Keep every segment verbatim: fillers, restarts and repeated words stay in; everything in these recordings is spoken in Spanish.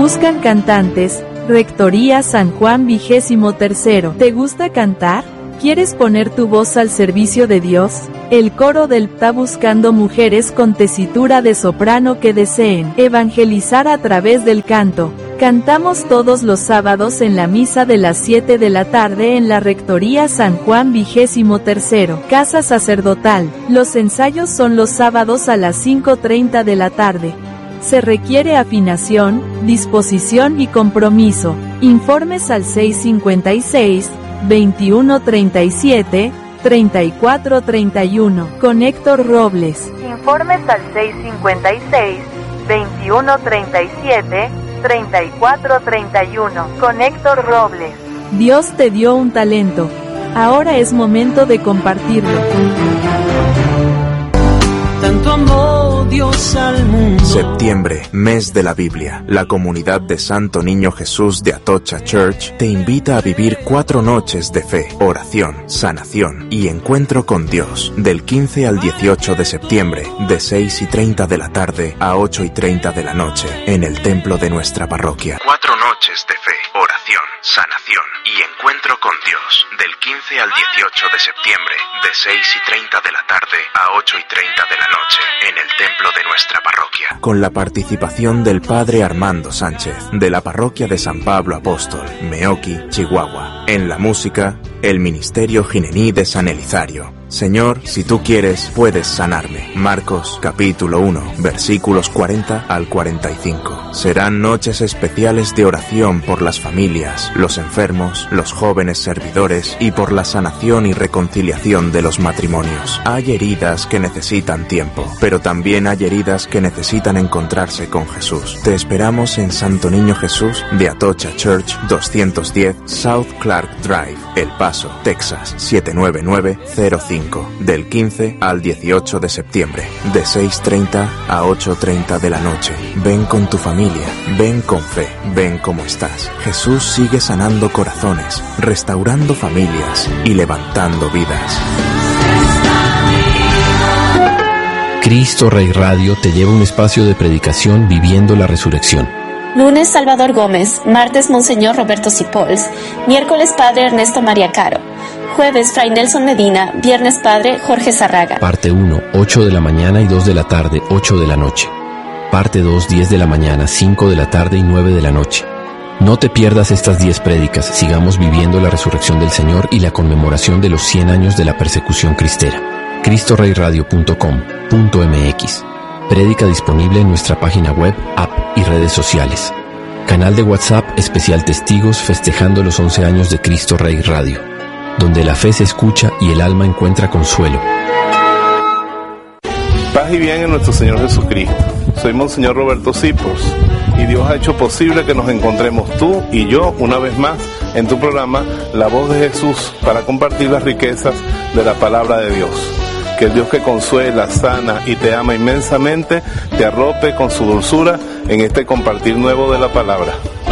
Buscan cantantes. Rectoría San Juan vigésimo tercero. ¿Te gusta cantar? ¿Quieres poner tu voz al servicio de Dios? El coro del P T A buscando mujeres con tesitura de soprano que deseen evangelizar a través del canto. Cantamos todos los sábados en la misa de las siete de la tarde en la Rectoría San Juan vigésimo tercero, Casa Sacerdotal. Los ensayos son los sábados a las cinco treinta de la tarde. Se requiere afinación, disposición y compromiso. Informes al seis cincuenta y seis, veintiuno treinta y siete, treinta y cuatro treinta y uno. Con Héctor Robles. Informes al seis cincuenta y seis, veintiuno treinta y siete, treinta y cuatro treinta y uno. Con Héctor Robles. Dios te dio un talento. Ahora es momento de compartirlo. Tanto amó Dios al mundo. Septiembre, mes de la Biblia. La comunidad de Santo Niño Jesús de Atocha Church te invita a vivir cuatro noches de fe, oración, sanación y encuentro con Dios. Del quince al dieciocho de septiembre, de seis y treinta de la tarde a ocho y treinta de la noche, en el templo de nuestra parroquia. Cuatro noches de fe, oración, sanación y encuentro con Dios. Del quince al dieciocho de septiembre, de seis y treinta de la tarde a ocho y treinta de la noche, en el templo de nuestra parroquia. Con la participación del Padre Armando Sánchez, de la parroquia de San Pablo Apóstol, Meoqui, Chihuahua. En la música, el Ministerio Ginení de San Elizario. Señor, si tú quieres, puedes sanarme. Marcos, capítulo uno, versículos cuarenta al cuarenta y cinco. Serán noches especiales de oración por las familias, los enfermos, los jóvenes servidores y por la sanación y reconciliación de los matrimonios. Hay heridas que necesitan tiempo, pero también hay heridas que necesitan encontrarse con Jesús. Te esperamos en Santo Niño Jesús de Atocha Church, doscientos diez South Clark Drive, El Paso, Texas, siete nueve nueve cero cinco. Del quince al dieciocho de septiembre, de seis treinta a ocho treinta de la noche. Ven con tu familia, ven con fe, ven como estás. Jesús sigue sanando corazones, restaurando familias y levantando vidas. Cristo Rey Radio te lleva a un espacio de predicación viviendo la resurrección. Lunes Salvador Gómez, martes Monseñor Roberto Cipols, miércoles Padre Ernesto María Caro, jueves Fray Nelson Medina, viernes Padre Jorge Zarraga. Parte uno, ocho de la mañana y dos de la tarde, ocho de la noche. Parte dos, diez de la mañana, cinco de la tarde y nueve de la noche. No te pierdas estas diez prédicas, sigamos viviendo la resurrección del Señor y la conmemoración de los cien años de la persecución cristera. cristo rey radio punto com punto m x. Prédica disponible en nuestra página web, app y redes sociales. Canal de WhatsApp especial Testigos festejando los once años de Cristo Rey Radio, donde la fe se escucha y el alma encuentra consuelo. Paz y bien en nuestro Señor Jesucristo. Soy Monseñor Roberto Cipols y Dios ha hecho posible que nos encontremos tú y yo una vez más en tu programa La Voz de Jesús para compartir las riquezas de la palabra de Dios. Que el Dios que consuela, sana y te ama inmensamente te arrope con su dulzura en este compartir nuevo de la palabra.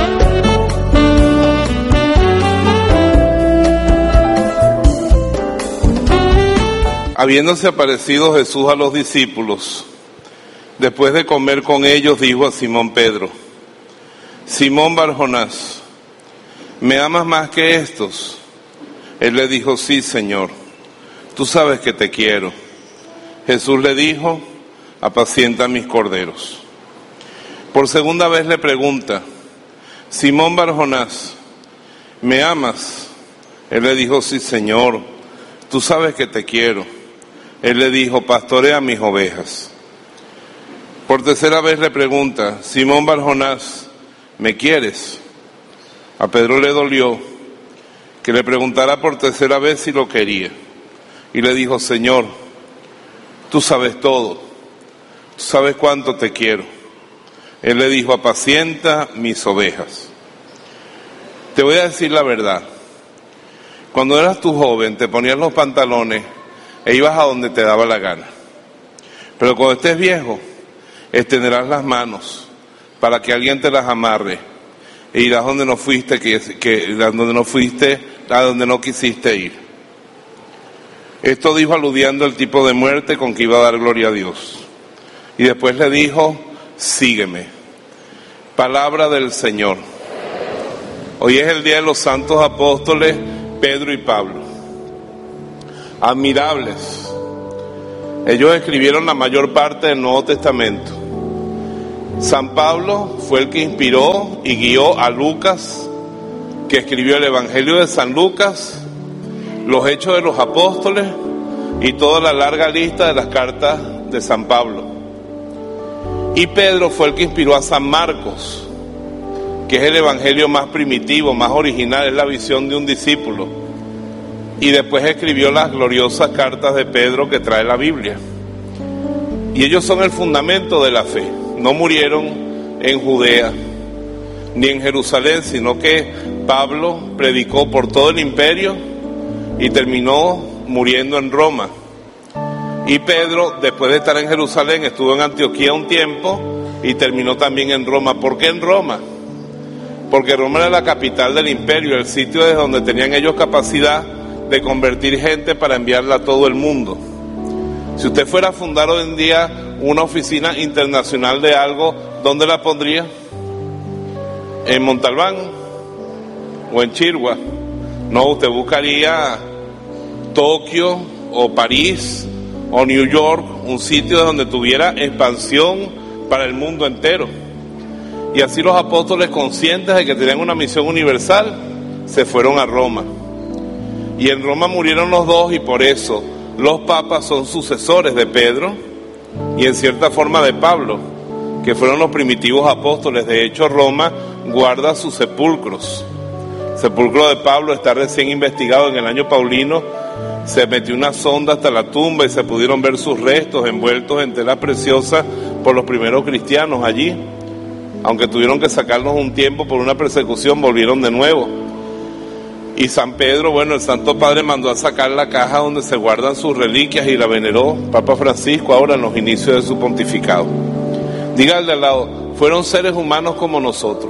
Habiéndose aparecido Jesús a los discípulos, después de comer con ellos, dijo a Simón Pedro: Simón Barjonás, ¿me amas más que estos? Él le dijo: sí, Señor, tú sabes que te quiero. Jesús le dijo: apacienta mis corderos. Por segunda vez le pregunta: Simón Barjonás, ¿me amas? Él le dijo: sí, Señor, tú sabes que te quiero. Él le dijo: pastorea mis ovejas. Por tercera vez le pregunta: Simón Barjonás, ¿me quieres? A Pedro le dolió que le preguntara por tercera vez si lo quería. Y le dijo: Señor, tú sabes todo, tú sabes cuánto te quiero. Él le dijo: apacienta mis ovejas. Te voy a decir la verdad. Cuando eras tú joven, te ponías los pantalones e ibas a donde te daba la gana. Pero cuando estés viejo, extenderás las manos para que alguien te las amarre e irás donde no fuiste, que, que donde no fuiste, a donde no quisiste ir. Esto dijo aludiendo al tipo de muerte con que iba a dar gloria a Dios. Y después le dijo: sígueme. Palabra del Señor. Hoy es el día de los santos apóstoles Pedro y Pablo. Admirables. Ellos escribieron la mayor parte del Nuevo Testamento. San Pablo fue el que inspiró y guió a Lucas, que escribió el Evangelio de San Lucas, los Hechos de los Apóstoles y toda la larga lista de las cartas de San Pablo. Y Pedro fue el que inspiró a San Marcos, que es el evangelio más primitivo, más original, es la visión de un discípulo. Y después escribió las gloriosas cartas de Pedro que trae la Biblia. Y ellos son el fundamento de la fe. No murieron en Judea ni en Jerusalén, sino que Pablo predicó por todo el imperio y terminó muriendo en Roma. Y Pedro, después de estar en Jerusalén, estuvo en Antioquía un tiempo y terminó también en Roma. ¿Por qué en Roma? Porque Roma era la capital del imperio, el sitio desde donde tenían ellos capacidad de convertir gente para enviarla a todo el mundo. Si usted fuera a fundar hoy en día una oficina internacional de algo, ¿dónde la pondría? ¿En Montalbán? ¿O en Chirgua? No, usted buscaría Tokio o París o New York, un sitio donde tuviera expansión para el mundo entero. Y así los apóstoles, conscientes de que tenían una misión universal, se fueron a Roma. Y en Roma murieron los dos, y por eso los papas son sucesores de Pedro y en cierta forma de Pablo, que fueron los primitivos apóstoles. De hecho, Roma guarda sus sepulcros. El sepulcro de Pablo está recién investigado en el año paulino. Se metió una sonda hasta la tumba y se pudieron ver sus restos envueltos en tela preciosa por los primeros cristianos allí. Aunque tuvieron que sacarlos un tiempo por una persecución, volvieron de nuevo. Y San Pedro, bueno, el Santo Padre mandó a sacar la caja donde se guardan sus reliquias y la veneró Papa Francisco ahora en los inicios de su pontificado. Dígale al lado, fueron seres humanos como nosotros.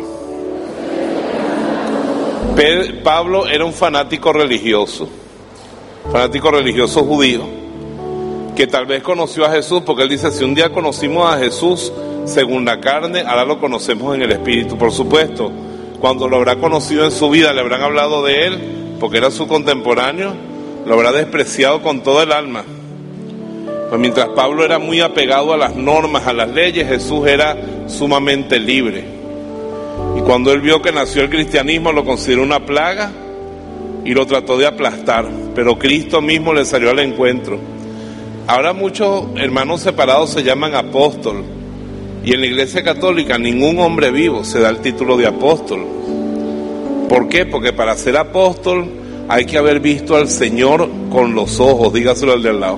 Pedro, Pablo era un fanático religioso. fanático religioso judío, que tal vez conoció a Jesús, porque él dice, si un día conocimos a Jesús según la carne, ahora lo conocemos en el Espíritu. Por supuesto, cuando lo habrá conocido en su vida, le habrán hablado de él, porque era su contemporáneo, lo habrá despreciado con toda el alma. Pues mientras Pablo era muy apegado a las normas, a las leyes, Jesús era sumamente libre. Y cuando él vio que nació el cristianismo, lo consideró una plaga y lo trató de aplastar, pero Cristo mismo le salió al encuentro. Ahora muchos hermanos separados se llaman apóstol, y en la Iglesia Católica ningún hombre vivo se da el título de apóstol. ¿Por qué? Porque para ser apóstol hay que haber visto al Señor con los ojos, dígaselo al de al lado.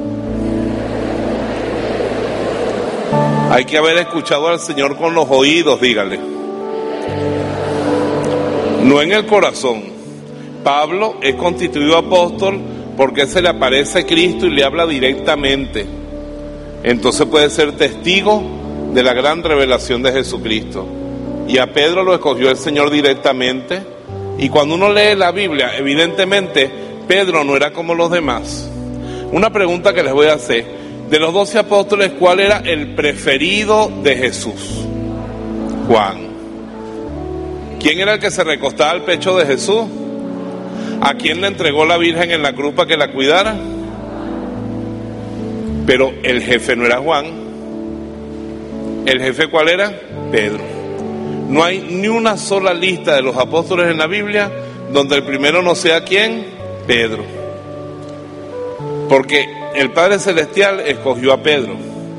Hay que haber escuchado al Señor con los oídos, dígale. No en el corazón. Pablo es constituido apóstol porque se le aparece Cristo y le habla directamente. Entonces puede ser testigo de la gran revelación de Jesucristo. Y a Pedro lo escogió el Señor directamente. Y cuando uno lee la Biblia, evidentemente Pedro no era como los demás. Una pregunta que les voy a hacer: de los doce apóstoles, ¿cuál era el preferido de Jesús? Juan. ¿Quién era el que se recostaba al pecho de Jesús? ¿A quién le entregó la Virgen en la cruz para que la cuidara? Pero el jefe no era Juan. ¿El jefe cuál era? Pedro. No hay ni una sola lista de los apóstoles en la Biblia donde el primero no sea ¿quién? Pedro. Porque el Padre Celestial escogió a Pedro.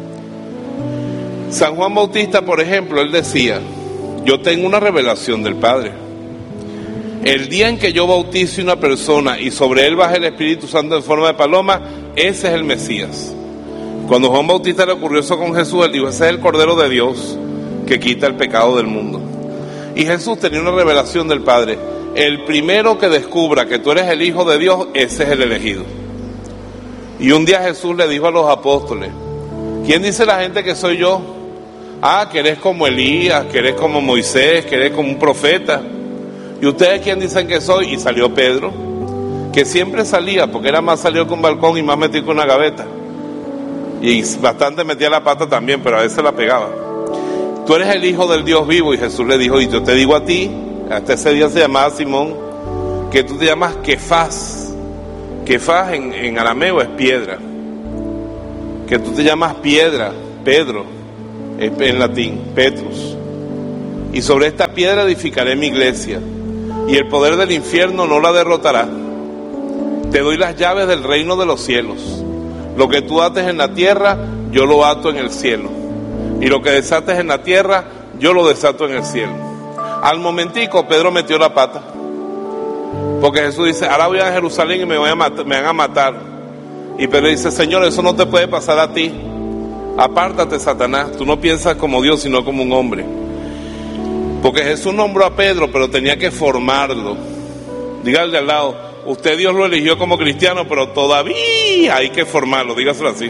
San Juan Bautista, por ejemplo, él decía, yo tengo una revelación del Padre. El día en que yo bautice una persona y sobre él baje el Espíritu Santo en forma de paloma, ese es el Mesías. Cuando Juan Bautista le ocurrió eso con Jesús, él dijo, ese es el Cordero de Dios que quita el pecado del mundo. Y Jesús tenía una revelación del Padre. El primero que descubra que tú eres el Hijo de Dios, ese es el elegido. Y un día Jesús le dijo a los apóstoles, ¿quién dice la gente que soy yo? Ah, que eres como Elías, que eres como Moisés, que eres como un profeta. ¿Y ustedes quién dicen que soy? Y salió Pedro, que siempre salía, porque era más salido con un balcón y más metido con una gaveta. Y bastante metía la pata también, pero a veces la pegaba. tú eres el Hijo del Dios vivo. Y Jesús le dijo, y yo te digo a ti, hasta ese día se llamaba Simón, que tú te llamas Kefas. Kefas en, en arameo es piedra. Que tú te llamas piedra, Pedro, en latín, Petrus. Y sobre esta piedra edificaré mi iglesia, y el poder del infierno no la derrotará. Te doy las llaves del reino de los cielos. Lo que tú ates en la tierra, yo lo ato en el cielo. Y lo que desates en la tierra, yo lo desato en el cielo. Al momentico, Pedro metió la pata. Porque Jesús dice, ahora voy a Jerusalén y me, voy a matar, me van a matar. Y Pedro dice, Señor, eso no te puede pasar a ti. Apártate, Satanás. Tú no piensas como Dios, sino como un hombre. Porque Jesús nombró a Pedro, pero tenía que formarlo. Dígale al lado, usted Dios lo eligió como cristiano, pero todavía hay que formarlo. Dígaselo así.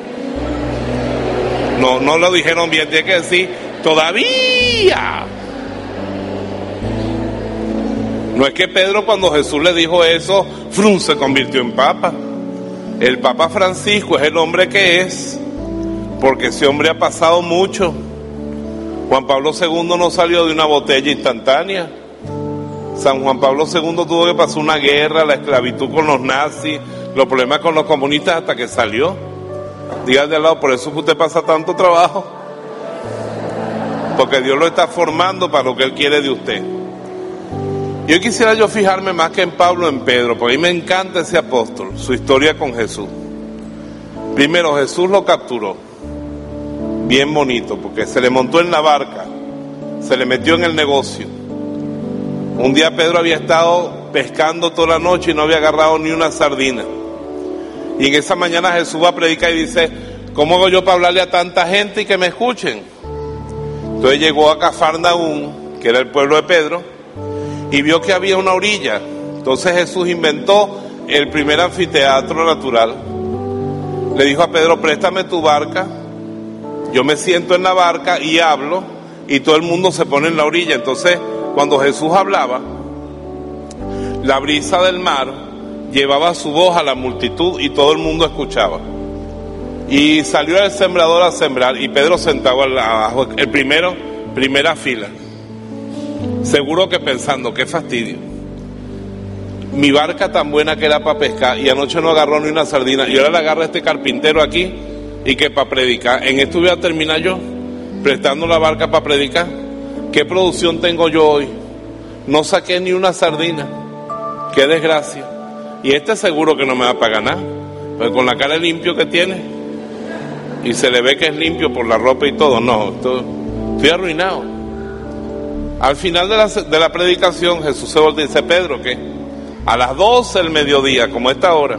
No, no lo dijeron bien, tiene que decir, todavía. No es que Pedro, cuando Jesús le dijo eso, frum, se convirtió en papa. El Papa Francisco es el hombre que es, porque ese hombre ha pasado mucho. Juan Pablo segundo no salió de una botella instantánea. San Juan Pablo segundo tuvo que pasar una guerra, la esclavitud con los nazis, los problemas con los comunistas hasta que salió. Dígale de al lado, por eso que usted pasa tanto trabajo. Porque Dios lo está formando para lo que Él quiere de usted. Y hoy quisiera yo fijarme más que en Pablo, en Pedro, porque a mí me encanta ese apóstol, su historia con Jesús. Primero, Jesús lo capturó. Bien bonito, porque se le montó en la barca, se le metió en el negocio. Un día Pedro había estado pescando toda la noche y no había agarrado ni una sardina. Y en esa mañana Jesús va a predicar y dice, ¿cómo hago yo para hablarle a tanta gente y que me escuchen? Entonces llegó a Cafarnaúm, que era el pueblo de Pedro, y vio que había una orilla. Entonces Jesús inventó el primer anfiteatro natural. Le dijo a Pedro, préstame tu barca, yo me siento en la barca y hablo, y todo el mundo se pone en la orilla. Entonces, cuando Jesús hablaba, la brisa del mar llevaba su voz a la multitud y todo el mundo escuchaba. Y salió el sembrador a sembrar, y Pedro sentado abajo, el primero, primera fila. Seguro que pensando, qué fastidio. Mi barca tan buena que era para pescar, y anoche no agarró ni una sardina, y ahora la agarra este carpintero aquí, y que para predicar. En esto voy a terminar yo, prestando la barca para predicar. ¿Qué producción tengo yo hoy? No saqué ni una sardina. Qué desgracia. Y este seguro que no me va a pagar nada, pero con la cara limpio que tiene, y se le ve que es limpio por la ropa y todo. No, esto, estoy arruinado. Al final de la, de la predicación, Jesús se voltea y dice, Pedro, ¿qué? A las doce del mediodía, como esta hora,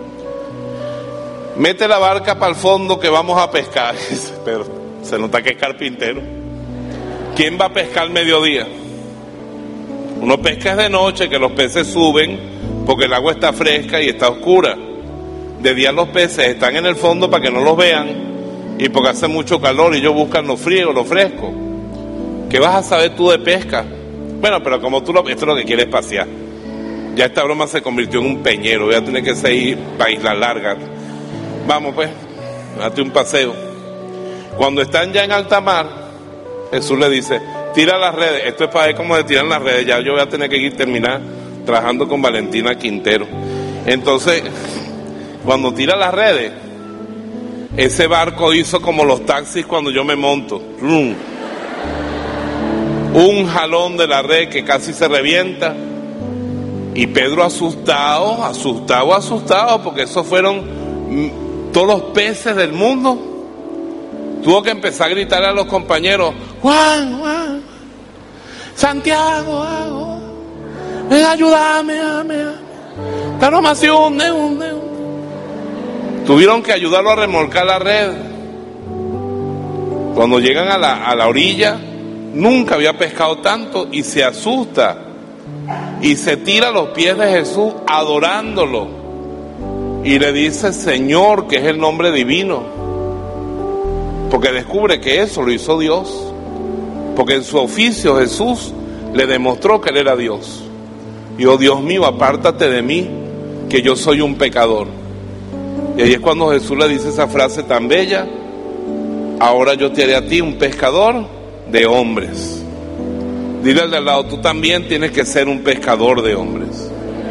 mete la barca para el fondo que vamos a pescar. Pero se nota que es carpintero. ¿Quién va a pescar al mediodía? Uno pesca de noche, que los peces suben porque el agua está fresca y está oscura. De día los peces están en el fondo para que no los vean, y porque hace mucho calor y ellos buscan lo frío, lo fresco. ¿Qué vas a saber tú de pesca? Bueno, pero como tú lo, esto es lo que quieres pasear. Ya esta broma se convirtió en un peñero. Voy a tener que seguir para Isla Larga. Vamos pues, date un paseo. Cuando están ya en alta mar, Jesús le dice, tira las redes. Esto es para ver cómo se tiran las redes. Ya yo voy a tener que ir terminar trabajando con Valentina Quintero. Entonces, cuando tira las redes, ese barco hizo como los taxis cuando yo me monto. ¡Rum! Un jalón de la red que casi se revienta. Y Pedro asustado, asustado, asustado, porque esos fueron todos los peces del mundo. Tuvo que empezar a gritar a los compañeros, Juan, Juan, Santiago, Santiago, ven, ayúdame, ayúdame. Esta broma se hunde, hunde, hunde. Tuvieron que ayudarlo a remolcar la red. Cuando llegan a la, a la orilla, nunca había pescado tanto y se asusta. Y se tira a los pies de Jesús adorándolo. Y le dice, Señor, que es el nombre divino. Porque descubre que eso lo hizo Dios. Porque en su oficio Jesús le demostró que Él era Dios. Y oh Dios mío, apártate de mí, que yo soy un pecador. Y ahí es cuando Jesús le dice esa frase tan bella, ahora yo te haré a ti un pescador de hombres. Dile al de al lado, tú también tienes que ser un pescador de hombres.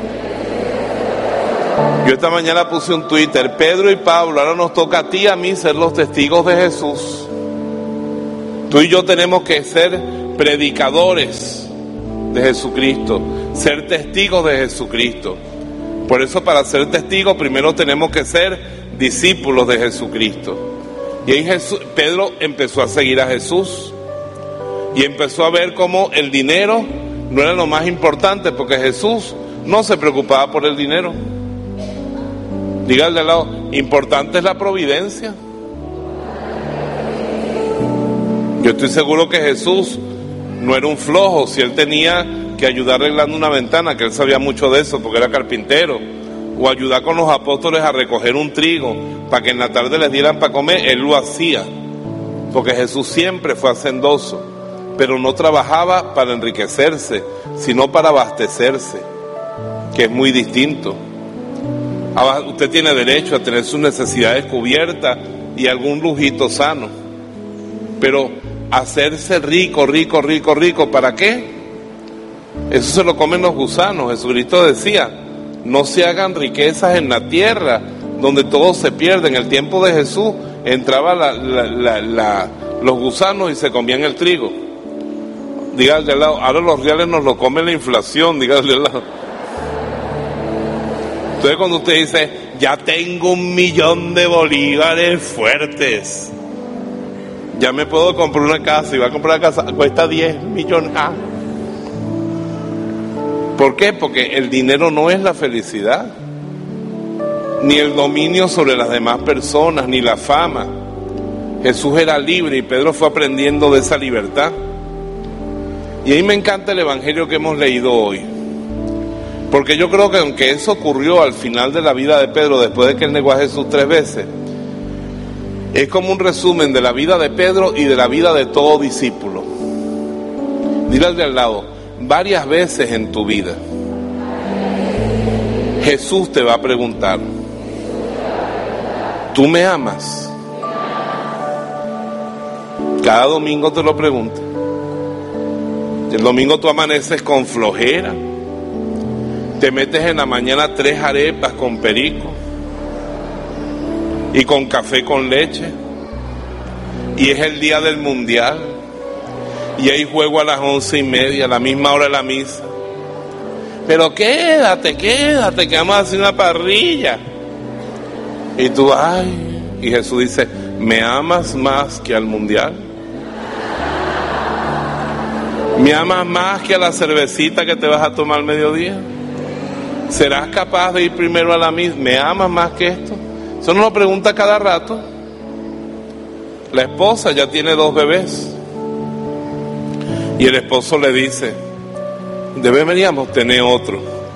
Yo esta mañana puse un Twitter, Pedro y Pablo, ahora nos toca a ti y a mí ser los testigos de Jesús. Tú y yo tenemos que ser predicadores de Jesucristo, ser testigos de Jesucristo. Por eso, para ser testigos primero tenemos que ser discípulos de Jesucristo. Y ahí Jesús, Pedro empezó a seguir a Jesús y empezó a ver cómo el dinero no era lo más importante, porque Jesús no se preocupaba por el dinero. Dígale al lado, importante es la providencia. Yo estoy seguro que Jesús no era un flojo. Si él tenía que ayudar arreglando una ventana, que él sabía mucho de eso porque era carpintero, o ayudar con los apóstoles a recoger un trigo para que en la tarde les dieran para comer, él lo hacía, porque Jesús siempre fue hacendoso, pero no trabajaba para enriquecerse, sino para abastecerse, que es muy distinto. Usted tiene derecho a tener sus necesidades cubiertas y algún lujito sano, pero hacerse rico, rico, rico, rico, ¿para qué? Eso se lo comen los gusanos. Jesucristo decía, no se hagan riquezas en la tierra, donde todo se pierde. En el tiempo de Jesús entraban la, la, la, la, los gusanos y se comían el trigo. Dígale al lado, ahora los reales nos lo come la inflación, dígale al lado. Entonces cuando usted dice, ya tengo un millón de bolívares fuertes, ya me puedo comprar una casa, y va a comprar una casa, cuesta diez millones. Ah. ¿Por qué? Porque el dinero no es la felicidad, ni el dominio sobre las demás personas, ni la fama. Jesús era libre y Pedro fue aprendiendo de esa libertad. Y ahí me encanta el evangelio que hemos leído hoy, porque yo creo que aunque eso ocurrió al final de la vida de Pedro, después de que él negó a Jesús tres veces, es como un resumen de la vida de Pedro y de la vida de todo discípulo. Dile al de al lado, varias veces en tu vida Jesús te va a preguntar, ¿tú me amas? Cada domingo te lo pregunta. El domingo tú amaneces con flojera, te metes en la mañana tres arepas con perico y con café con leche, y es el día del mundial y hay juego a las once y media, a la misma hora de la misa, pero quédate, quédate que vamos a hacer una parrilla, y tú, ay, y Jesús dice, ¿me amas más que al mundial? ¿Me amas más que a la cervecita que te vas a tomar al mediodía? ¿Serás capaz de ir primero a la misa? ¿Me amas más que esto? Eso no lo pregunta cada rato. La esposa ya tiene dos bebés y el esposo le dice, deberíamos tener otro.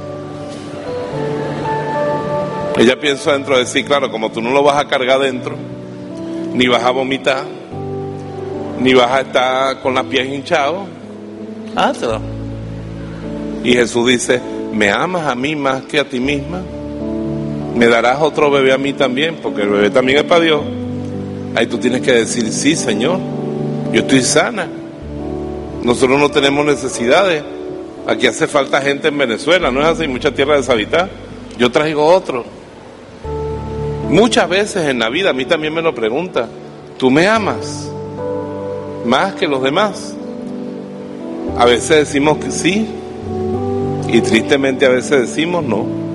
Ella piensa dentro de sí, claro, como tú no lo vas a cargar dentro, ni vas a vomitar, ni vas a estar con las pies hinchados, hazlo. Y Jesús dice, ¿me amas a mí más que a ti misma? ¿Me darás otro bebé a mí también? Porque el bebé también es para Dios. Ahí tú tienes que decir, sí, Señor, yo estoy sana. Nosotros no tenemos necesidades. Aquí hace falta gente en Venezuela, no es así, mucha tierra deshabitada. Yo traigo otro. Muchas veces en la vida, a mí también me lo pregunta, ¿tú me amas más que los demás? A veces decimos que sí, y tristemente a veces decimos no.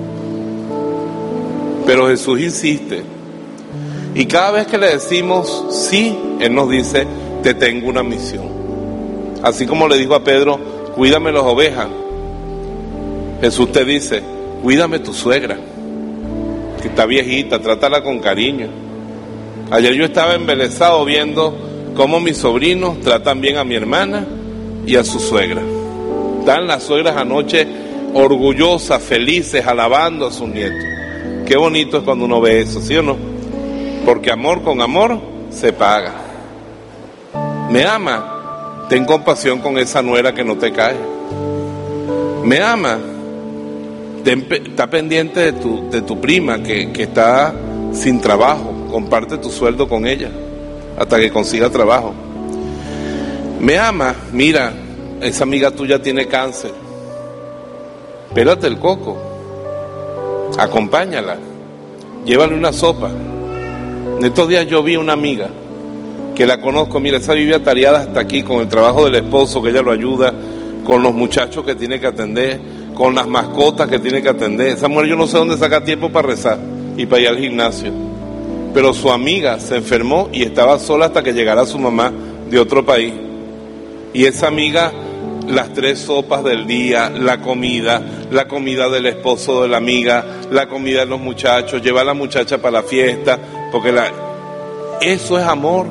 Pero Jesús insiste, y cada vez que le decimos sí, Él nos dice, te tengo una misión. Así como le dijo a Pedro, cuídame las ovejas, Jesús te dice, cuídame tu suegra, que está viejita, trátala con cariño. Ayer yo estaba embelesado viendo cómo mis sobrinos tratan bien a mi hermana y a su suegra. Están las suegras anoche orgullosas, felices, alabando a sus nietos. Qué bonito es cuando uno ve eso, ¿sí o no? Porque amor con amor se paga. ¿Me ama? Ten compasión con esa nuera que no te cae. ¿Me ama? Ten, está pendiente de tu, de tu prima que, que está sin trabajo. Comparte tu sueldo con ella hasta que consiga trabajo. ¿Me ama? Mira, esa amiga tuya tiene cáncer. Pélate el coco. Acompáñala. Llévale una sopa. En estos días yo vi una amiga que la conozco, mira, esa vivía tareada hasta aquí con el trabajo del esposo, que ella lo ayuda, con los muchachos que tiene que atender, con las mascotas que tiene que atender. Esa mujer yo no sé dónde saca tiempo para rezar y para ir al gimnasio. Pero su amiga se enfermó y estaba sola hasta que llegara su mamá de otro país. Y esa amiga, las tres sopas del día, la comida, la comida del esposo de la amiga, la comida de los muchachos, llevar a la muchacha para la fiesta, porque la... eso es amor.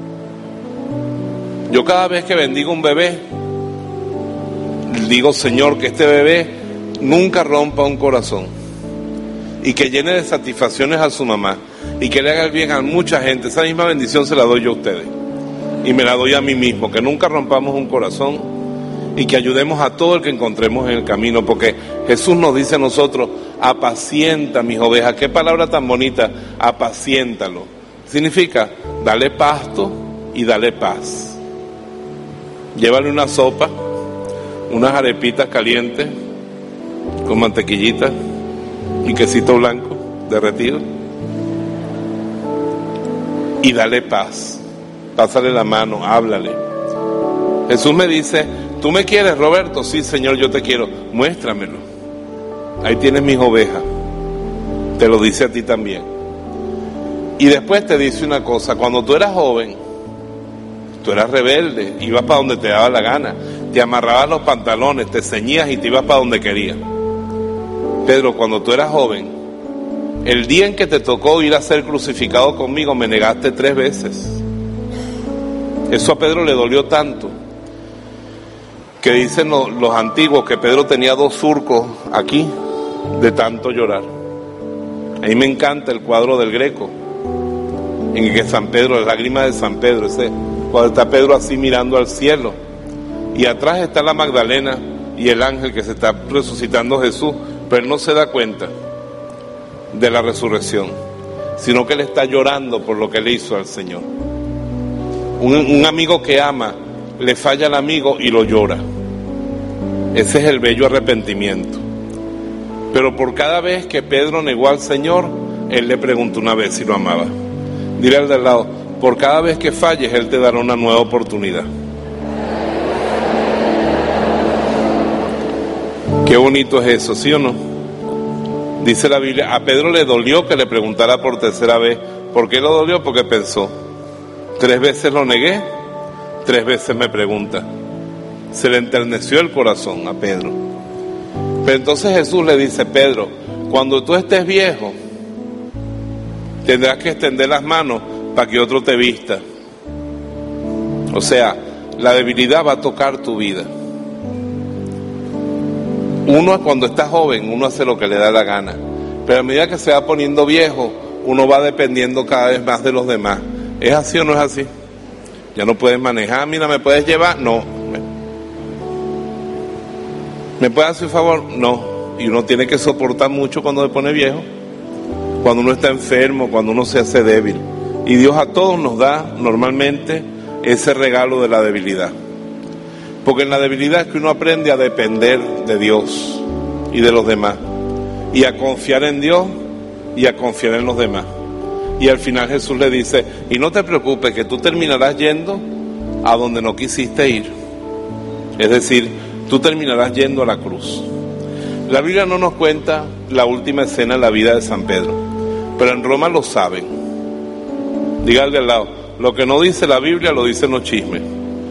Yo cada vez que bendigo un bebé, digo, Señor, que este bebé nunca rompa un corazón y que llene de satisfacciones a su mamá y que le haga el bien a mucha gente. Esa misma bendición se la doy yo a ustedes y me la doy a mí mismo, que nunca rompamos un corazón y que ayudemos a todo el que encontremos en el camino, porque Jesús nos dice a nosotros: apacienta mis ovejas. Qué palabra tan bonita, apaciéntalo. Significa dale pasto y dale paz. Llévale una sopa, unas arepitas calientes con mantequillita y quesito blanco derretido, y dale paz. Pásale la mano, háblale. Jesús me dice: ¿tú me quieres, Roberto? Sí, Señor, yo te quiero. Muéstramelo. Ahí tienes mis ovejas. Te lo dice a ti también. Y después te dice una cosa: cuando tú eras joven, tú eras rebelde, ibas para donde te daba la gana, te amarrabas los pantalones, te ceñías y te ibas para donde querías. Pedro, cuando tú eras joven, el día en que te tocó ir a ser crucificado conmigo, me negaste tres veces. Eso a Pedro le dolió tanto, que dicen los, los antiguos que Pedro tenía dos surcos aquí, de tanto llorar. A mí me encanta el cuadro del Greco, en el que San Pedro, la lágrima de San Pedro, ese cuando está Pedro así mirando al cielo, y atrás está la Magdalena y el ángel que se está resucitando Jesús, pero él no se da cuenta de la resurrección, sino que él está llorando por lo que le hizo al Señor. Un, un amigo que ama le falla al amigo y lo llora. Ese es el bello arrepentimiento. Pero por cada vez que Pedro negó al Señor, él le preguntó una vez si lo amaba. Dile al de al lado: por cada vez que falles, Él te dará una nueva oportunidad. Qué bonito es eso, ¿sí o no? Dice la Biblia, a Pedro le dolió que le preguntara por tercera vez. ¿Por qué lo dolió? Porque pensó: tres veces lo negué, tres veces me pregunta. Se le enterneció el corazón a Pedro. Pero entonces Jesús le dice: Pedro, cuando tú estés viejo, tendrás que extender las manos para que otro te vista. O sea, la debilidad va a tocar tu vida. Uno, cuando está joven, uno hace lo que le da la gana, pero a medida que se va poniendo viejo, uno va dependiendo cada vez más de los demás. ¿Es así o no es así? Ya no puedes manejar. Mira, ¿me puedes llevar? No. ¿Me puedes hacer un favor? No. Y uno tiene que soportar mucho cuando se pone viejo, cuando uno está enfermo, cuando uno se hace débil. Y Dios a todos nos da normalmente ese regalo de la debilidad. Porque en la debilidad es que uno aprende a depender de Dios y de los demás, y a confiar en Dios y a confiar en los demás. Y al final Jesús le dice: y no te preocupes, que tú terminarás yendo a donde no quisiste ir. Es decir, tú terminarás yendo a la cruz. La Biblia no nos cuenta la última escena en la vida de San Pedro, pero en Roma lo saben. Dígale al lado: lo que no dice la Biblia lo dicen los chismes.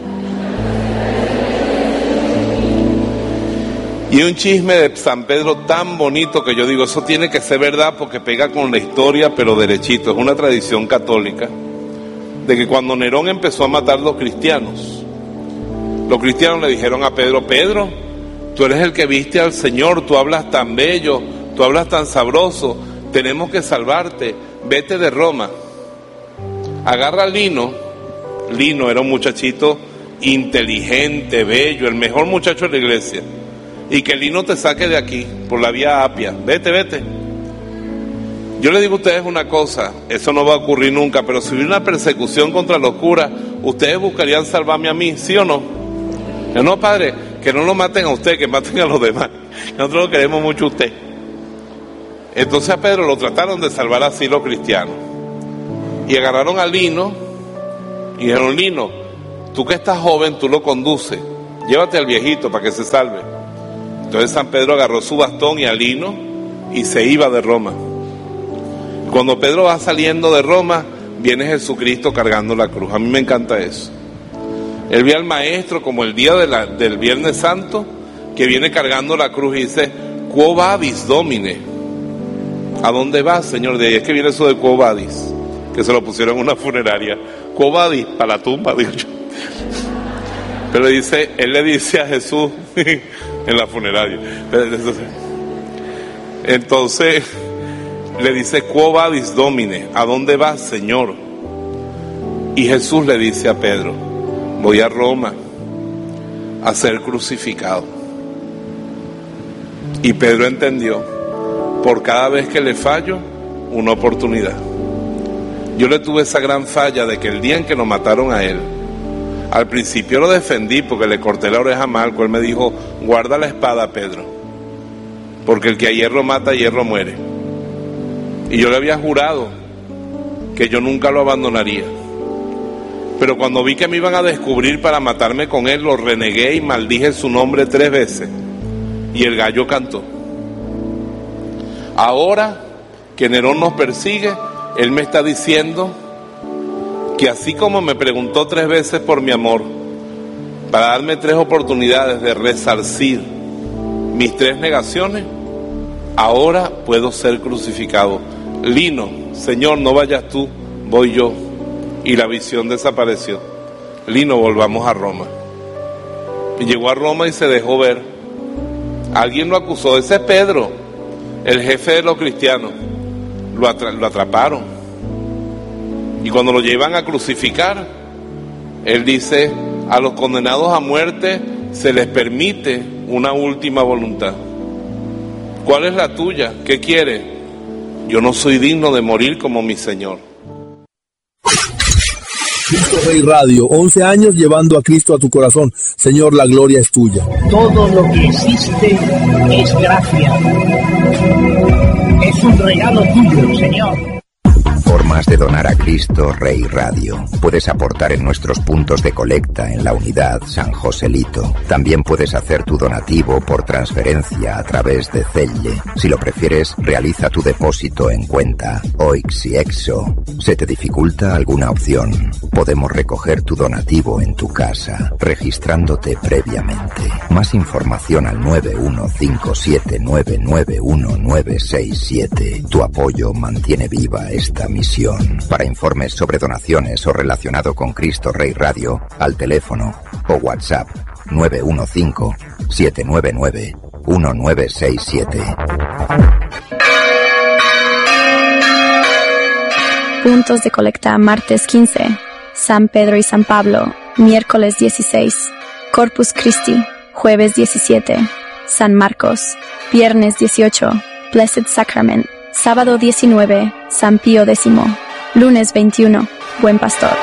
Y un chisme de San Pedro tan bonito que yo digo, eso tiene que ser verdad porque pega con la historia, pero derechito. Es una tradición católica de que cuando Nerón empezó a matar a los cristianos, los cristianos le dijeron a Pedro: Pedro, tú eres el que viste al Señor, tú hablas tan bello, tú hablas tan sabroso, tenemos que salvarte, vete de Roma. Agarra a Lino. Lino era un muchachito inteligente, bello, el mejor muchacho de la iglesia. Y que Lino te saque de aquí, por la vía Apia. Vete, vete. Yo le digo a ustedes una cosa, eso no va a ocurrir nunca, pero si hubiera una persecución contra los curas, ¿ustedes buscarían salvarme a mí, sí o no? Yo, no, padre, que no lo maten a usted, que maten a los demás. Nosotros lo queremos mucho a usted. Entonces a Pedro lo trataron de salvar así los cristianos. Y agarraron a Lino y dijeron, Lino, tú que estás joven, tú lo conduces, llévate al viejito para que se salve. Entonces San Pedro agarró su bastón y a Lino y se iba de Roma. Cuando Pedro va saliendo de Roma, viene Jesucristo cargando la cruz. A mí me encanta eso. Él ve al maestro como el día de la, del Viernes Santo, que viene cargando la cruz y dice, Quo vadis, Domine? ¿A dónde vas, Señor? De ahí es que viene eso de Quo vadis, que se lo pusieron en una funeraria. Quo vadis, para la tumba, digo yo. Pero dice, él le dice a Jesús en la funeraria. Entonces le dice, Quo vadis, Domine? ¿A dónde vas, Señor? Y Jesús le dice a Pedro, voy a Roma a ser crucificado. Y Pedro entendió, por cada vez que le fallo, una oportunidad. Yo le tuve esa gran falla de que el día en que lo mataron a él, al principio lo defendí porque le corté la oreja a Malco. Él me dijo, guarda la espada, Pedro, porque el que a hierro mata, a hierro muere. Y yo le había jurado que yo nunca lo abandonaría. Pero cuando vi que me iban a descubrir para matarme con él, lo renegué y maldije su nombre tres veces. Y el gallo cantó. Ahora que Nerón nos persigue, él me está diciendo que así como me preguntó tres veces por mi amor, para darme tres oportunidades de resarcir mis tres negaciones, ahora puedo ser crucificado. Lino, Señor, no vayas tú, voy yo. Y la visión desapareció. Lino, volvamos a Roma. Y llegó a Roma y se dejó ver. Alguien lo acusó, ese es Pedro, el jefe de los cristianos. Lo, atra- lo atraparon. Y cuando lo llevan a crucificar, él dice, a los condenados a muerte se les permite una última voluntad. ¿Cuál es la tuya? ¿Qué quiere? Yo no soy digno de morir como mi Señor. Cristo Rey Radio, once años llevando a Cristo a tu corazón. Señor, la gloria es tuya. Todo lo que existe es gracia. Es un regalo tuyo, Señor. Formas de donar a Cristo Rey Radio. Puedes aportar en nuestros puntos de colecta en la unidad San Joselito. También puedes hacer tu donativo por transferencia a través de Zelle. Si lo prefieres, realiza tu depósito en cuenta Oix y Exo. ¿Se te dificulta alguna opción? Podemos recoger tu donativo en tu casa, registrándote previamente. Más información al nueve uno cinco siete nueve nueve uno nueve seis siete. Tu apoyo mantiene viva esta misión. Para informes sobre donaciones o relacionado con Cristo Rey Radio, al teléfono o WhatsApp nueve uno cinco siete nueve nueve uno nueve seis siete. Puntos de colecta martes quince, San Pedro y San Pablo, miércoles dieciséis, Corpus Christi, jueves diecisiete, San Marcos, viernes dieciocho, Blessed Sacrament, sábado diecinueve, San Pío X, lunes veintiuno, Buen Pastor.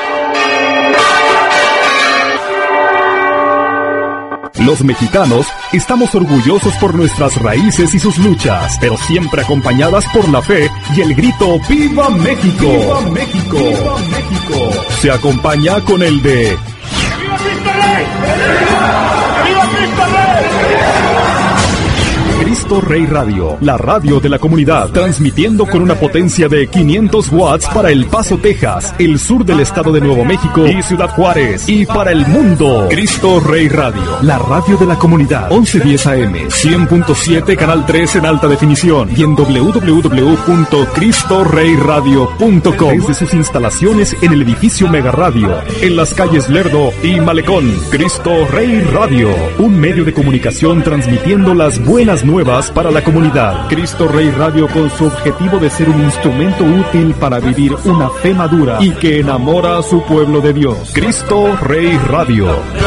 Los mexicanos estamos orgullosos por nuestras raíces y sus luchas, pero siempre acompañadas por la fe y el grito ¡Viva México! ¡Viva México! ¡Viva México! Se acompaña con el de ¡Viva Cristo Rey! ¡Viva Cristo Rey! Cristo Rey Radio, la radio de la comunidad, transmitiendo con una potencia de quinientos watts para El Paso, Texas, el sur del estado de Nuevo México y Ciudad Juárez, y para el mundo. Cristo Rey Radio, la radio de la comunidad, once diez A M, cien punto siete, canal tres en alta definición, y en doble u doble u doble u punto cristo rey radio punto com, desde sus instalaciones en el edificio Mega Radio, en las calles Lerdo y Malecón. Cristo Rey Radio, un medio de comunicación transmitiendo las buenas nuevas para la comunidad. Cristo Rey Radio, con su objetivo de ser un instrumento útil para vivir una fe madura y que enamora a su pueblo de Dios. Cristo Rey Radio.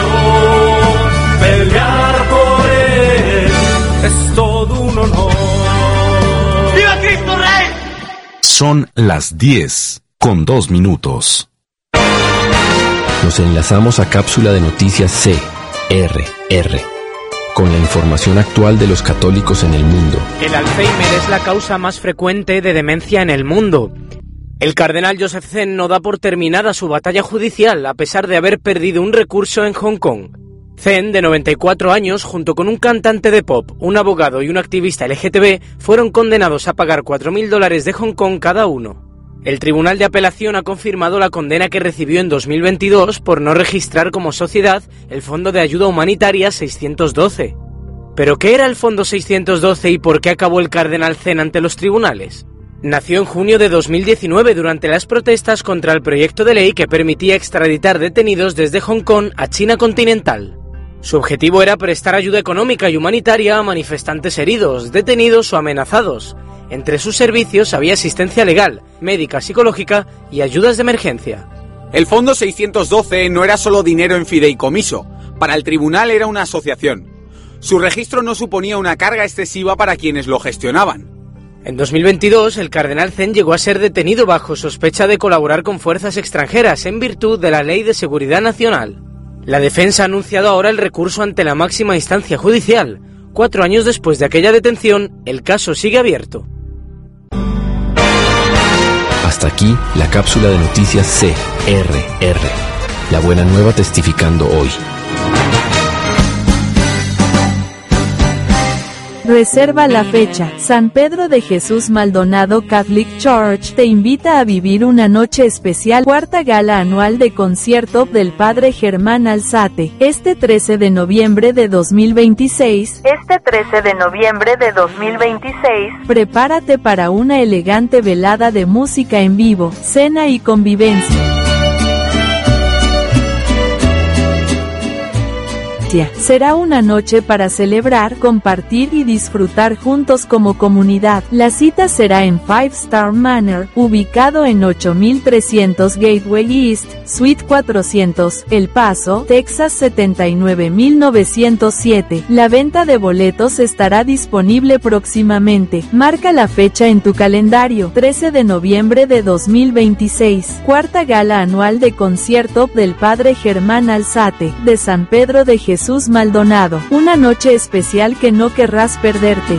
Pelear por él es todo un honor. ¡Viva Cristo Rey! Son las diez con dos minutos. Los enlazamos a cápsula de noticias C R R, con la información actual de los católicos en el mundo. El Alzheimer es la causa más frecuente de demencia en el mundo. El cardenal Joseph Zen no da por terminada su batalla judicial a pesar de haber perdido un recurso en Hong Kong. Zen, de noventa y cuatro años, junto con un cantante de pop, un abogado y un activista L G T B, fueron condenados a pagar cuatro mil dólares de Hong Kong cada uno. El Tribunal de Apelación ha confirmado la condena que recibió en dos mil veintidós por no registrar como sociedad el Fondo de Ayuda Humanitaria seiscientos doce. ¿Pero qué era el Fondo seiscientos doce y por qué acabó el cardenal Zen ante los tribunales? Nació en junio de dos mil diecinueve durante las protestas contra el proyecto de ley que permitía extraditar detenidos desde Hong Kong a China continental. Su objetivo era prestar ayuda económica y humanitaria a manifestantes heridos, detenidos o amenazados. Entre sus servicios había asistencia legal, médica, psicológica y ayudas de emergencia. El Fondo seiscientos doce no era solo dinero en fideicomiso, para el tribunal era una asociación. Su registro no suponía una carga excesiva para quienes lo gestionaban. En dos mil veintidós, el cardenal Zen llegó a ser detenido bajo sospecha de colaborar con fuerzas extranjeras en virtud de la Ley de Seguridad Nacional. La defensa ha anunciado ahora el recurso ante la máxima instancia judicial. Cuatro años después de aquella detención, el caso sigue abierto. Hasta aquí la cápsula de noticias C R R. La buena nueva testificando hoy. Reserva la fecha. San Pedro de Jesús Maldonado Catholic Church te invita a vivir una noche especial, cuarta gala anual de concierto del Padre Germán Alzate, este trece de noviembre de dos mil veintiséis. Este trece de noviembre de dos mil veintiséis. Prepárate para una elegante velada de música en vivo, cena y convivencia. Será una noche para celebrar, compartir y disfrutar juntos como comunidad. La cita será en Five Star Manor, ubicado en ocho mil trescientos Gateway East, Suite cuatrocientos, El Paso, Texas setenta y nueve mil novecientos siete. La venta de boletos estará disponible próximamente. Marca la fecha en tu calendario. trece de noviembre de dos mil veintiséis. Cuarta gala anual de concierto del Padre Germán Alzate, de San Pedro de Jesús Jesús Maldonado, una noche especial que no querrás perderte.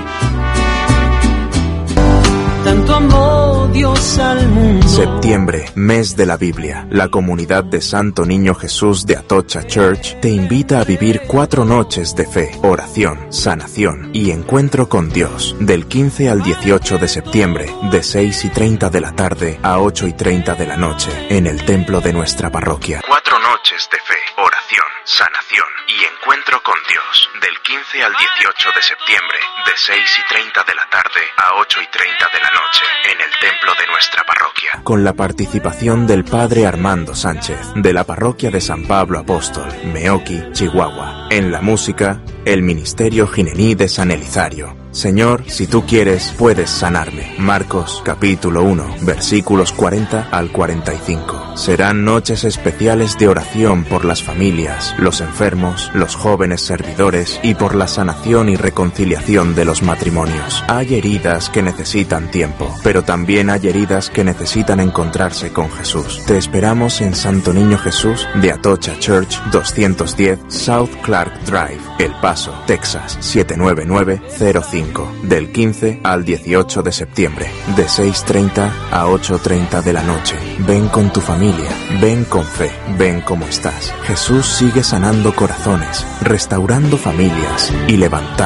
Tanto amó Dios al mundo. Septiembre, mes de la Biblia. La comunidad de Santo Niño Jesús de Atocha Church te invita a vivir cuatro noches de fe, oración, sanación y encuentro con Dios, del quince al dieciocho de septiembre, de seis y treinta de la tarde a ocho y treinta de la noche, en el templo de nuestra parroquia. Cuatro noches de fe, oración, sanación y encuentro con Dios, del quince al dieciocho de septiembre, de seis y treinta de la tarde a ocho y treinta de la noche, en el templo de nuestra parroquia. Con la participación del Padre Armando Sánchez, de la parroquia de San Pablo Apóstol, Meoqui, Chihuahua. En la música, el Ministerio Ginení de San Elizario. Señor, si tú quieres, puedes sanarme. Marcos, capítulo uno, versículos cuarenta al cuarenta y cinco. Serán noches especiales de oración por las familias, los enfermos, los jóvenes servidores y por la sanación y reconciliación de los matrimonios. Hay heridas que necesitan tiempo, pero también hay heridas que necesitan encontrarse con Jesús. Te esperamos en Santo Niño Jesús de Atocha Church, doscientos diez South Clark Drive, El Paso, Texas, siete nueve nueve cero cinco. Del quince al dieciocho de septiembre, de seis treinta a ocho treinta de la noche. Ven con tu familia, ven con fe, ven como estás. Jesús sigue sanando corazones, restaurando familias y levantando